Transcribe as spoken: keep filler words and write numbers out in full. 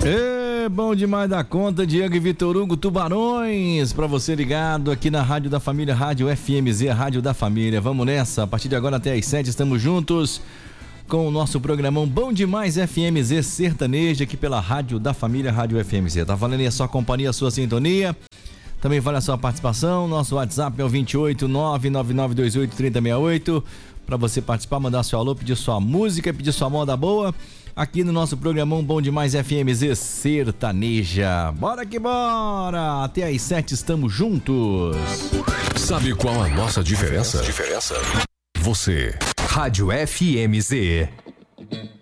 É bom demais da conta, Diego e Vitor Hugo Tubarões, pra você ligado aqui na Rádio da Família, Rádio F M Z, Rádio da Família. Vamos nessa, a partir de agora até às sete estamos juntos com o nosso programão Bom Demais F M Z Sertaneja aqui pela Rádio da Família, Rádio F M Z. Tá valendo aí a sua companhia, a sua sintonia, também vale a sua participação. Nosso WhatsApp é o vinte e oito, nove nove nove dois oito, três zero seis oito, pra você participar, mandar seu alô, pedir sua música, pedir sua moda boa aqui no nosso programão Bom Demais F M Z Sertaneja. Bora que bora! Até às sete estamos juntos. Sabe qual a nossa diferença? Diferença? Você. Rádio F M Z.